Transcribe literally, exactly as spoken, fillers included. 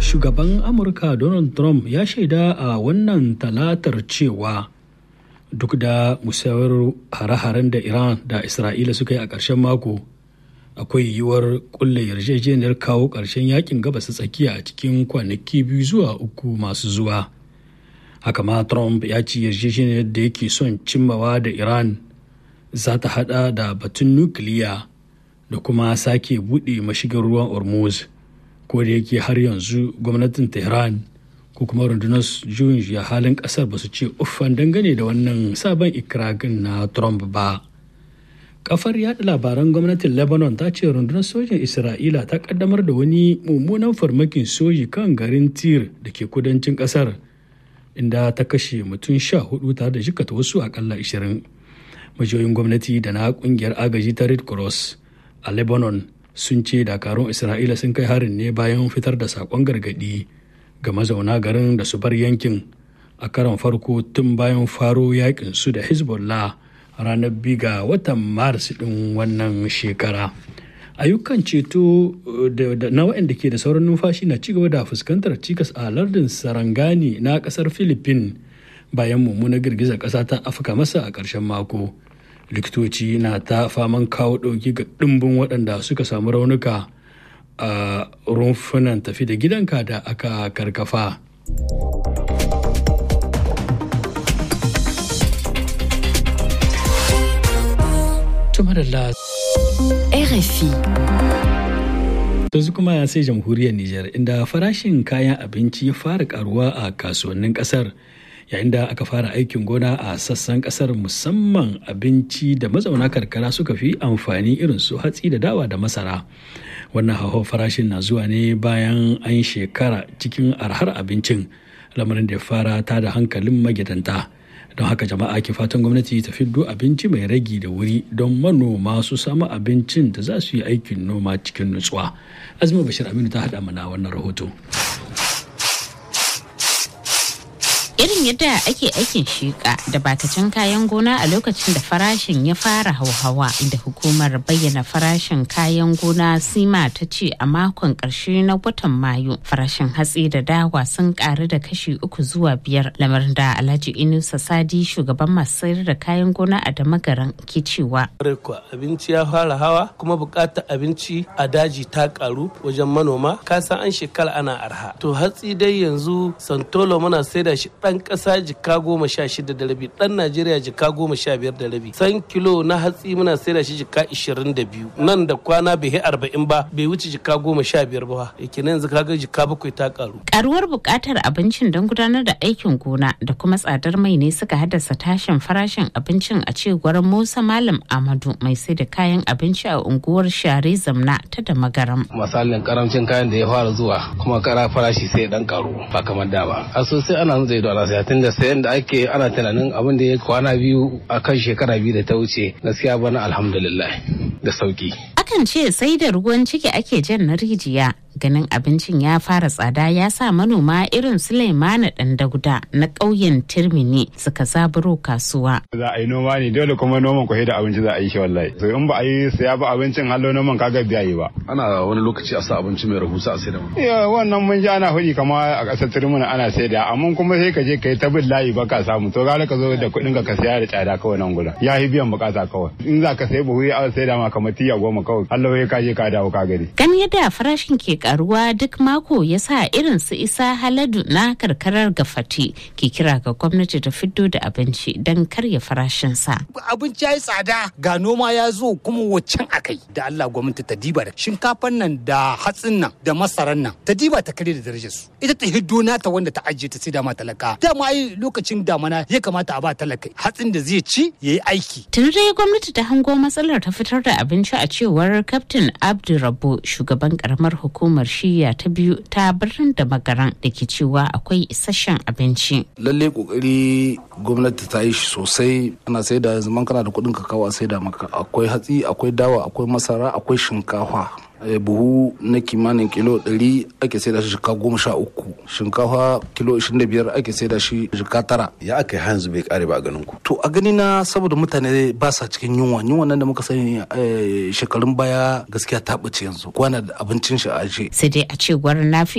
Shugaban Amurka Donald Trump ya shaida a wannan talatar cewa duk da musayar hare-haren da Iran da Isra'ila suka yi a ƙarshen mako, akwai yiwuwar kulle yarjejeniyar kawo ƙarshen yakin gabas ta tsakiya a cikin kwanaki biyu zuwa uku masu zuwa. Haka ma Trump ya ce yarjejeniyar da yake son cimmawa da Iran za ta hada da batun nukiliya da kuma sake buɗe mashigar ruwan Hormuz, ko da yake har yanzu gwamnatin Tehran ko kuma rundunar juyin juya halin ƙasar ba su ce uffan dangane da wannan sabon ikirarin na Trump ba. Kafar yaɗa labaran gwamnatin Lebanon ta ce rundunar sojin Isra'ila ta kaddamar da wani mummunan farmakin soji kan garin Tir da ke kudancin ƙasar, inda ta kashe mutum sha hudu tare da jikata wasu akalla ashirin. Majiyoyin gwamnati da na kungiyar agaji ta Red Cross a Lebanon sun ce dakarun Isra'ila sun kai harin ne bayan fitar da sakon gargadi ga mazauna garin da su bar yankin a karon farko tun bayan faro yakin su da Hezbollah ranar biyu ga watan Maris din wannan shekara. Ayyukan ceto na waɗanda ke da sauran numfashi na cigaba da fuskantar cikas a lardin Sarangani na ƙasar Philippines bayan mummunar girgizar ƙasa ta afka masa a ƙarshen mako. Likitoci na ta faman kawo ɗauki ga ɗimbin waɗanda suka samu raunuka a rumfunan tafi da gidanka da aka karkafa. R F I. Yanzu kuma sai jamhuriyar Nijar, inda farashin kayan abinci ya fara karuwa a kasuwannin kasar yayin da aka fara aikin gona a sassan kasar, musamman abinci da mazauna karkara suka fi amfani irin su hatsi da dawa da masara. Wannan hauhawar farashin na zuwa ne bayan an shekara cikin arhar abincin, lamarin da ya fara tada hankalin magidanta. Don haka jama'a ke fatan gwamnati ta fiddo abinci mai ragi da wuri don manoma su samu abincin da za su yi aikin noma cikin nutsuwa. Azumi Bashir Aminu ta haɗa mana wannan rahoto. Irin yadda ake aikin shiƙa da bakacin kayan gona a lokacin da farashin ya fara hauhawa, inda hukumar bayyana farashin kayan gona sima ta ce a makon ƙarshe na watan Mayu farashin hatsi da dawa sun ƙaru da kashi uku zuwa biyar, lamarin da Alhaji Inusa Sadi, shugaban masu sayar da kayan gona a Damagaran, ke cewa. Abinci ya fara hawa kuma buƙatar abinci a daji ta ƙaru wajen manoma, kasan an shekara ana arha. To hatsi dai yanzu santolo muna saida shi ɗan ƙasa jika goma sha shida da rabi, ɗan Najeriya jika goma sha biyar da rabi. San kilo na hatsi muna saida shi jika ishirin da biyu. Nan da kwana bai yi arba'in ba, bai wuce jika goma sha biyar ba. Yake nan yanzu kaga jika bakwai ta ƙaru. Ƙaruwar buƙatar abincin don gudanar da aikin gona da kuma tsadar mai ne suka haddasa tashin farashin abincin, a cewar Musa Malam Amadu, mai sai da kayan abinci a unguwar Share Zamna ta Damagaram. Misalin karamcin kayan da ya fara zuwa kuma kara farashi sai dan karu ba kamar da ba. A sosai ana zai da saya tun da sayan da ake ana tunanin abin da ya kwana biyu a kan shekara biyu da ta wuce, gaskiya bana alhamdulillah da sauki. Akan ce sai da ruwan ciki ake jan na rijiya. Ganin abincin ya fara tsada ya sa manoma irin Suleimana Dandaguda na ƙauyen Tirmini suka zaburo kasuwa. Za a yi noma ne dole kuma noman kwahe da abinci za a yi shi wallahi. So in ba a yi saya ba abincin hallo noman kaga biya yi ba. Ana wani lokaci a sa abinci mai rahusa a saida mu. Ya wannan mun ji ana hudi kama a ƙasar Tirmini ana saida, amma kuma sai ka je kai ta bin layi ba ka samu, to gara ka zo da kuɗin ka ka saya da tsada kawai nan gurin. Ya yi biyan bukata kawai. In za ka sayi buhu a saida ma kamar tiya goma kawai. Hallo ya ka je ka dawo ka gari. Gani yadda farashin ke karuwa duk mako ya sa irin su Isa Haladu na karkarar Gafati ke kira ga gwamnati ta fiddo da abinci don karya farashinsa. Abinci ya yi tsada, ga noma ya zo kuma waccan akai. Da Allah gwamnati ta diba da shinkafan nan da hatsin nan da masaran nan ta diba ta kare da darajar su. Ita ta hiddo nata wanda ta ajiye ta sai da ma talaka. Dama ai lokacin damana ya kamata a ba talaka hatsin da zai ci ya yi aiki. Tun dai gwamnati ta hango matsalar ta fitar da abinci, a cewar Kaftin Abdurrabbu, shugaban karamar hukumar shiya ta biyu ta birnin Damagaran, da ke cewa akwai isasshen abinci. Lalle kokari gwamnati ta yi shi sosai, ana sai da zaman kana da kuɗin ka kawo sai da maka. Akwai hatsi, akwai dawa, akwai masara, akwai shinkafa. Buhu na kimanin kilo ɗari ake sai da shi jika goma sha uku, shinkafa kilo ishirin da biyar ake sai da shi jika tara. Ya aka yi hanzu bai kare ba a ganin ku? To a gani na saboda mutane ba sa cikin yunwa, yunwa nan da muka sani shekarun baya gaskiya ta ɓace yanzu, kwana da abincin shi a aje. Sai dai a cewar Nafi